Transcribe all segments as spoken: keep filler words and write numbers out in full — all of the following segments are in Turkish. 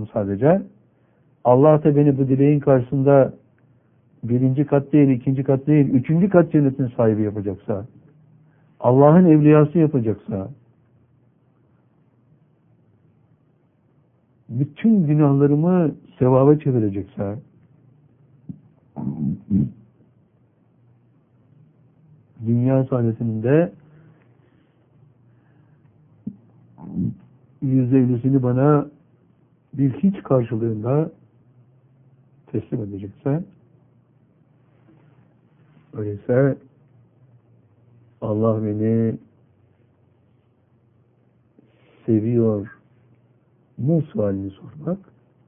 istiyorum sadece. Allah da beni bu dileğin karşısında birinci kat değil, ikinci kat değil, üçüncü kat cennetin sahibi yapacaksa, Allah'ın evliyası yapacaksa, bütün günahlarımı sevaba çevirecekse, dünya saadetinde yüzde ellisini bana bir hiç karşılığında teslim edecekse, öyleyse Allah beni seviyor mu sualini sormak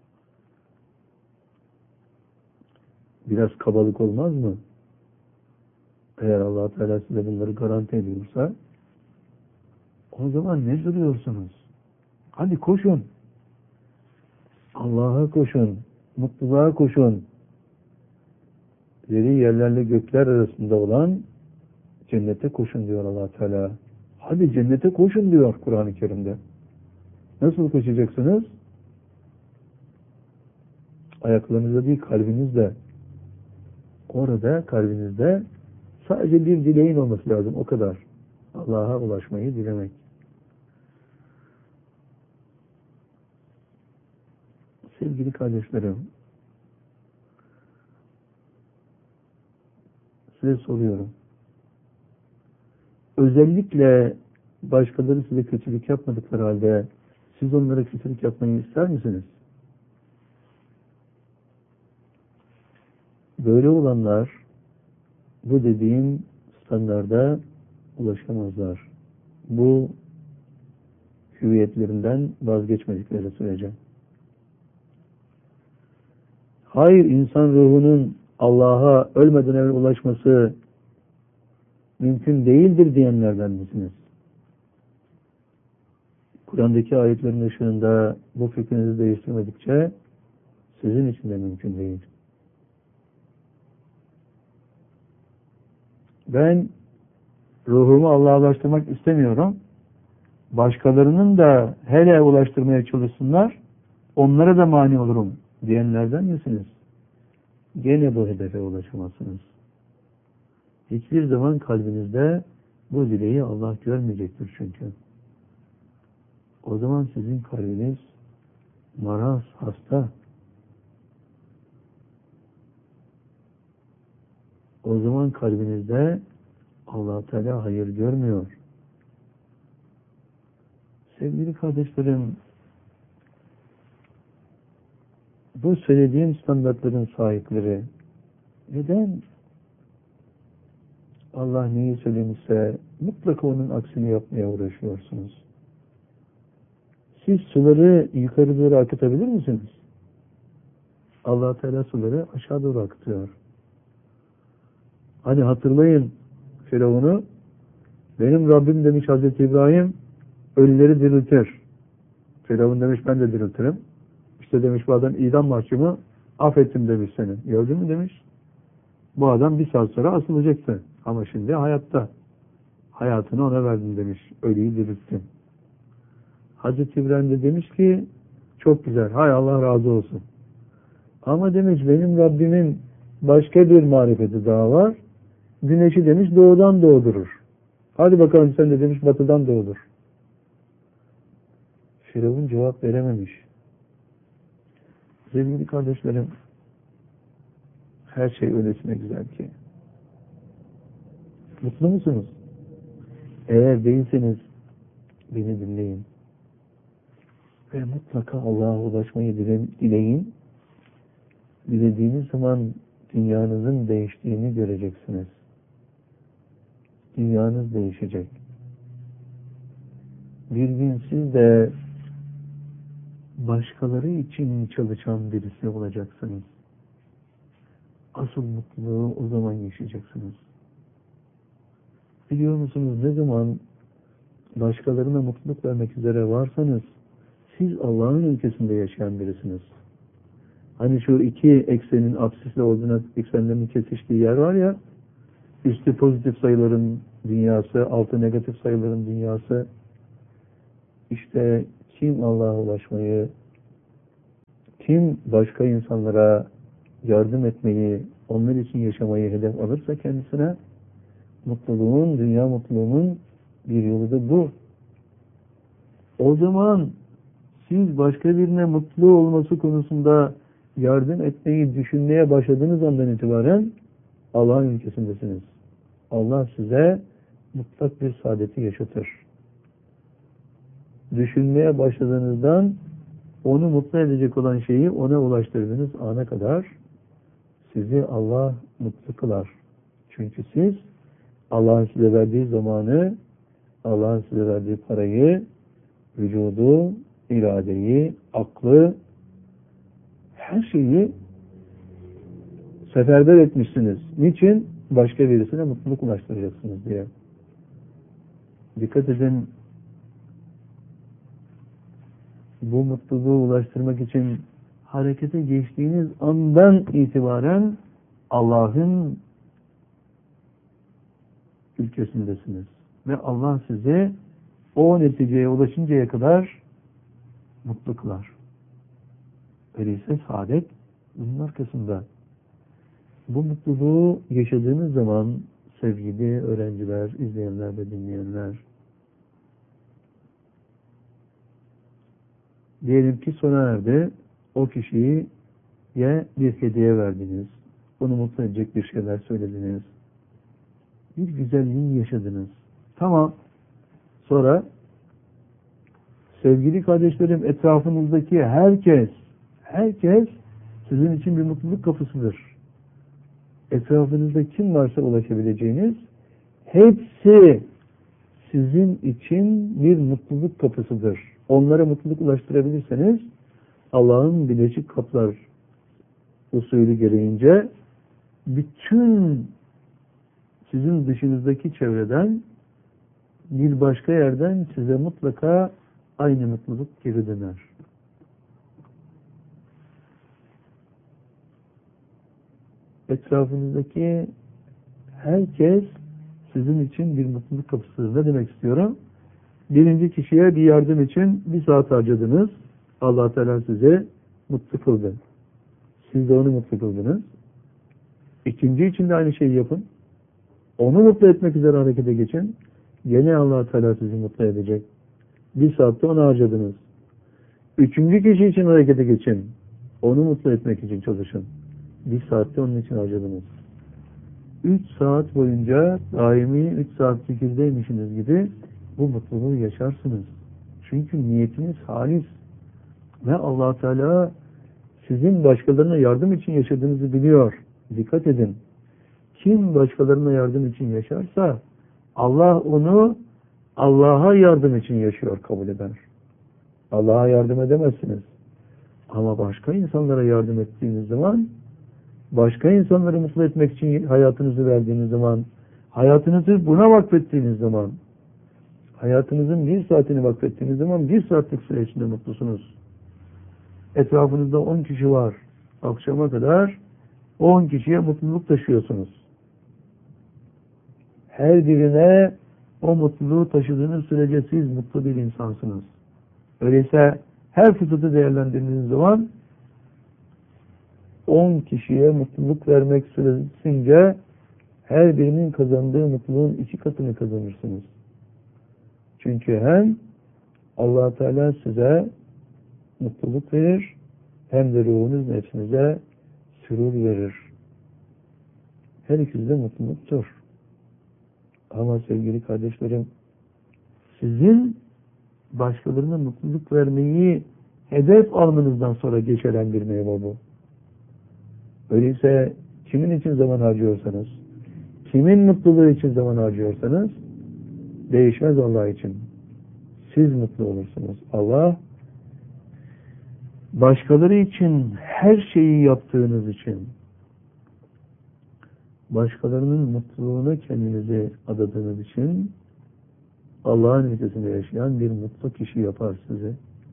biraz kabalık olmaz mı? Eğer Allah Teala size bunları garanti ediyorsa, o zaman ne duruyorsunuz? Hadi koşun. Allah'a koşun. Mutluluğa koşun. Yeri yerlerle gökler arasında olan cennete koşun diyor Allah Teala. Hadi cennete koşun diyor Kur'an-ı Kerim'de. Nasıl koşacaksınız? Ayaklarınızla değil, kalbinizle. Orada kalbinizde sadece bir dileğin olması lazım. O kadar. Allah'a ulaşmayı dilemek. Sevgili kardeşlerim, size soruyorum. Özellikle başkaları size kötülük yapmadıkları halde siz onlara kötülük yapmayı ister misiniz? Böyle olanlar bu dediğim standarda ulaşamazlar. Bu hüviyetlerinden vazgeçmedikleri sürece. Hayır, insan ruhunun Allah'a ölmeden evvel ulaşması mümkün değildir diyenlerden misiniz? Kur'an'daki ayetlerin ışığında bu fikrinizi değiştirmedikçe sizin için de mümkün değil. Ben ruhumu Allah'a ulaştırmak istemiyorum. Başkalarının da hele ulaştırmaya çalışsınlar, onlara da mani olurum diyenlerden misiniz? Gene bu hedefe ulaşamazsınız. Hiçbir zaman kalbinizde bu dileği Allah görmeyecektir çünkü. O zaman sizin kalbiniz maraz, hasta. O zaman kalbinizde Allah Teala hayır görmüyor. Sevgili kardeşlerim, bu söylediğim standartların sahipleri neden Allah neyi söylemişse mutlaka onun aksini yapmaya uğraşıyorsunuz? Siz suları yukarı doğru akıtabilir misiniz? Allah Teala suları aşağı doğru akıtıyor. Hani hatırlayın Firavun'u, benim Rabbim demiş Hazreti İbrahim, ölüleri diriltir. Firavun demiş ben de diriltirim. İşte demiş bu adam idam mahkumu, affettim demiş seni. Gördün mü demiş. Bu adam bir saat sonra asılacaktı. Ama şimdi hayatta. Hayatını ona verdim demiş. Ölüyü dirilttim. Hazreti İbrahim de demiş ki çok güzel. Hay Allah razı olsun. Ama demiş benim Rabbimin başka bir marifeti daha var. Güneşi demiş doğudan doğdurur. Hadi bakalım sen de demiş batıdan doğdur. Firavun cevap verememiş. Sevgili kardeşlerim, her şey öylesine güzel ki. Mutlu musunuz? Eğer değilseniz beni dinleyin. Ve mutlaka Allah'a ulaşmayı dileyin. Dilediğiniz zaman dünyanızın değiştiğini göreceksiniz. Dünyanız değişecek. Bir gün siz de başkaları için çalışan birisi olacaksınız. Asıl mutluluğu o zaman yaşayacaksınız. Biliyor musunuz ne zaman başkalarına mutluluk vermek üzere varsanız siz Allah'ın ülkesinde yaşayan birisiniz. Hani şu iki eksenin absisle ordinat eksenlerinin kesiştiği yer var ya, üstü pozitif sayıların dünyası, altı negatif sayıların dünyası. İşte kim Allah'a ulaşmayı kim başka insanlara yardım etmeyi, onlar için yaşamayı hedef alırsa kendisine, mutluluğun, dünya mutluluğunun bir yolu da bu. O zaman siz başka birine mutlu olması konusunda yardım etmeyi düşünmeye başladığınız andan itibaren Allah'ın ülkesindesiniz. Allah size mutlak bir saadeti yaşatır. Düşünmeye başladığınızdan onu mutlu edecek olan şeyi ona ulaştırdığınız ana kadar sizi Allah mutlu kılar. Çünkü siz Allah'ın size verdiği zamanı, Allah'ın size verdiği parayı, vücudu, iradeyi, aklı, her şeyi seferber etmişsiniz. Niçin? Başka birisine mutluluk ulaştıracaksınız diye. Dikkat edin, bu mutluluğu ulaştırmak için harekete geçtiğiniz andan itibaren Allah'ın ülkesindesiniz. Ve Allah sizi o neticeye ulaşıncaya kadar mutlu kılar. Öyleyse saadet bunun arkasında. Bu mutluluğu yaşadığınız zaman sevgili öğrenciler, izleyenler ve dinleyenler, diyelim ki sona erdi, o kişiye bir hediye verdiniz, onu mutlu edecek bir şeyler söylediniz, bir güzelliği yaşadınız. Tamam. Sonra sevgili kardeşlerim, etrafınızdaki herkes, herkes sizin için bir mutluluk kapısıdır. Etrafınızda kim varsa ulaşabileceğiniz, hepsi sizin için bir mutluluk kapısıdır. Onlara mutluluk ulaştırabilirseniz, Allah'ın Birleşik Kaplar usulü gereğince bütün sizin dışınızdaki çevreden, bir başka yerden size mutlaka aynı mutluluk geri döner. Etrafınızdaki herkes sizin için bir mutluluk kapısıdır. Ne demek istiyorum? Birinci kişiye bir yardım için bir saat harcadınız. Allah Teala size mutlu kıldı. Siz de onu mutlu kıldınız. İkinci için de aynı şeyi yapın. Onu mutlu etmek üzere harekete geçin. Gene Allah Teala sizi mutlu edecek. Bir saatte onu harcadınız. Üçüncü kişi için harekete geçin. Onu mutlu etmek için çalışın. Bir saatte onun için harcadınız. Üç saat boyunca daimi üç saat zikirdeymişsiniz gibi bu mutluluğu yaşarsınız. Çünkü niyetiniz halis. Ve Allah Teala sizin başkalarına yardım için yaşadığınızı biliyor. Dikkat edin. Kim başkalarına yardım için yaşarsa Allah onu Allah'a yardım için yaşıyor kabul eder. Allah'a yardım edemezsiniz. Ama başka insanlara yardım ettiğiniz zaman, başka insanları mutlu etmek için hayatınızı verdiğiniz zaman, hayatınızı buna vakfettiğiniz zaman, hayatınızın bir saatini vakfettiğiniz zaman bir saatlik süre içinde mutlusunuz. Etrafınızda on kişi var. Akşama kadar on kişiye mutluluk taşıyorsunuz. Her birine o mutluluğu taşıdığınız sürece siz mutlu bir insansınız. Öyleyse her fırsatı değerlendirdiğiniz zaman on kişiye mutluluk vermek süresince her birinin kazandığı mutluluğun iki katını kazanırsınız. Çünkü hem Allah Teala size mutluluk verir, hem de ruhunuz nefsinize sürur verir. Her ikisi de mutluluktur. Ama sevgili kardeşlerim, sizin başkalarına mutluluk vermeyi hedef almanızdan sonra geçeren bir meyve bu. Öyleyse kimin için zaman harcıyorsanız, kimin mutluluğu için zaman harcıyorsanız değişmez Allah için. Siz mutlu olursunuz. Allah başkaları için her şeyi yaptığınız için, başkalarının mutluluğuna kendinizi adadığınız için Allah'ın ülkesinde yaşayan bir mutlu kişi yapar sizi.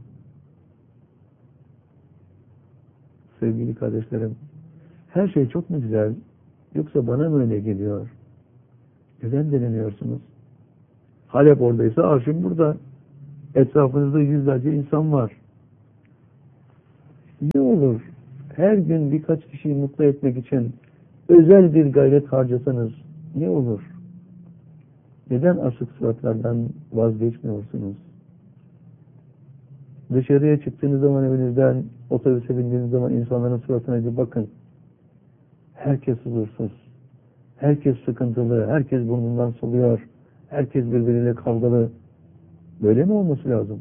Sevgili kardeşlerim, her şey çok mu güzel? Yoksa bana mı öyle geliyor? Neden deneniyorsunuz? Halep oradaysa arşın burada. Etrafınızda yüzlerce insan var. Ne olur her gün birkaç kişiyi mutlu etmek için özel bir gayret harcasanız ne olur? Neden asık suratlardan vazgeçmiyorsunuz? Dışarıya çıktığınız zaman evinizden, otobüse bindiğiniz zaman insanların suratına bir bakın. Herkes huzursuz. Herkes sıkıntılı. Herkes burnundan soluyor. Herkes birbiriyle kavgalı. Böyle mi olması lazım?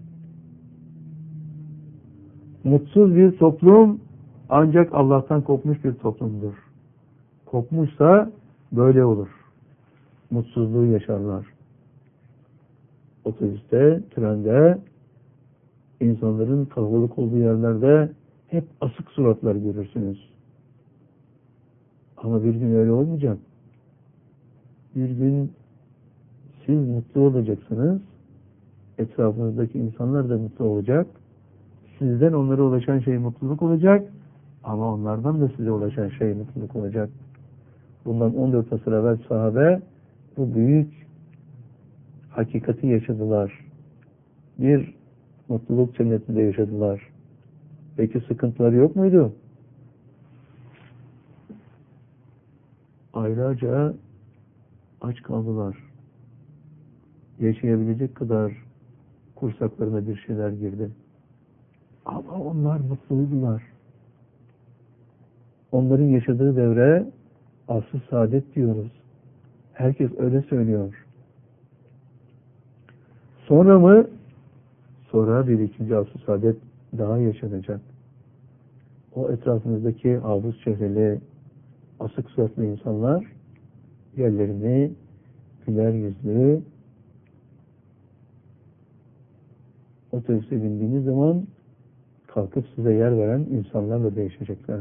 Mutsuz bir toplum ancak Allah'tan kopmuş bir toplumdur. Kopmuşsa böyle olur. Mutsuzluğu yaşarlar. Otobüste, trende, insanların kalabalık olduğu yerlerde hep asık suratlar görürsünüz. Ama bir gün öyle olmayacak. Bir gün siz mutlu olacaksınız. Etrafınızdaki insanlar da mutlu olacak. Sizden onlara ulaşan şey mutluluk olacak. Ama onlardan da size ulaşan şey mutluluk olacak. Bundan on dört asır evvel sahabe bu büyük hakikati yaşadılar. Bir mutluluk cennetinde yaşadılar. Peki sıkıntıları yok muydu? Aylarca aç kaldılar. Yaşayabilecek kadar kursaklarına bir şeyler girdi. Ama onlar mutluydular. Onların yaşadığı devre asr-ı saadet diyoruz. Herkes öyle söylüyor. Sonra mı? Sonra bir ikinci asr-ı saadet daha yaşanacak. O etrafınızdaki havuz çehreli, asık suratlı insanlar yerlerini güler yüzlü otobüse bindiğiniz zaman kalkıp size yer veren insanlarla değişecekler.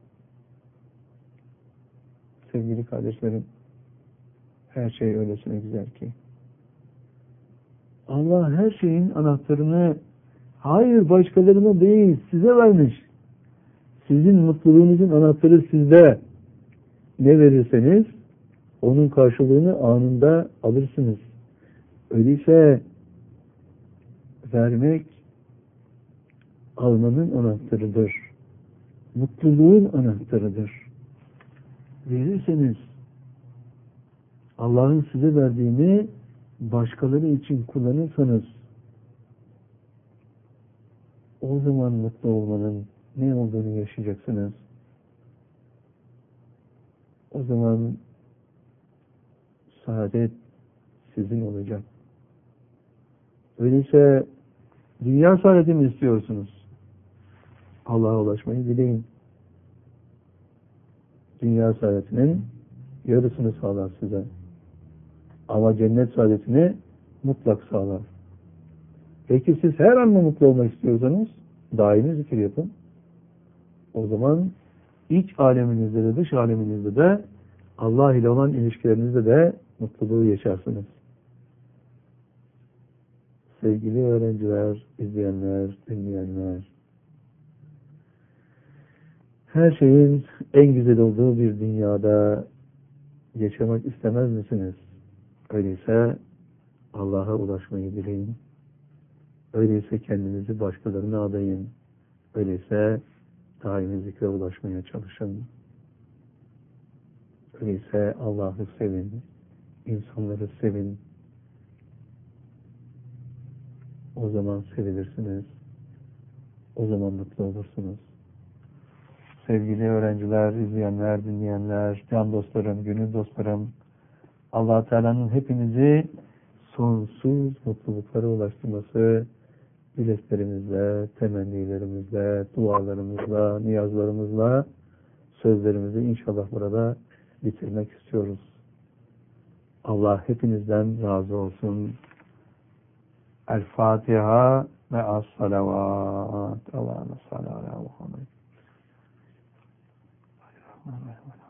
Sevgili kardeşlerim, her şey öylesine güzel ki. Allah her şeyin anahtarını hayır başkalarına değil size vermiş. Sizin mutluluğunuzun anahtarı sizde. Ne verirseniz onun karşılığını anında alırsınız. Öyleyse vermek almanın anahtarıdır. Mutluluğun anahtarıdır. Verirseniz Allah'ın size verdiğini başkaları için kullanırsanız o zaman mutlu olmanın ne olduğunu yaşayacaksınız. O zaman saadet sizin olacak. Öyleyse dünya saadeti mi istiyorsunuz? Allah'a ulaşmayı dileyin. Dünya saadetinin yarısını sağlar size. Ama cennet saadetini mutlak sağlar. Peki siz her an mı mutlu olmak istiyorsanız daimi zikir yapın. O zaman iç aleminizde de dış aleminizde de Allah ile olan ilişkilerinizde de mutluluğu yaşarsınız. Sevgili öğrenciler, izleyenler, dinleyenler, her şeyin en güzel olduğu bir dünyada yaşamak istemez misiniz? Öyleyse Allah'a ulaşmayı dileyin. Öyleyse kendinizi başkalarına adayın. Öyleyse daimi zikre ulaşmaya çalışın. Öyleyse Allah'ı sevin. İnsanları sevin. O zaman sevilirsiniz. O zaman mutlu olursunuz. Sevgili öğrenciler, izleyenler, dinleyenler, can dostlarım, gönül dostlarım, Allah Teala'nın hepinizi sonsuz mutluluklara ulaştırması dileklerimizle, temennilerimizle, dualarımızla, niyazlarımızla sözlerimizi inşallah burada bitirmek istiyoruz. Allah hepinizden razı olsun. El Fatiha ve as-salavat. Allah'ın sallallahu aleyhi ve sellem.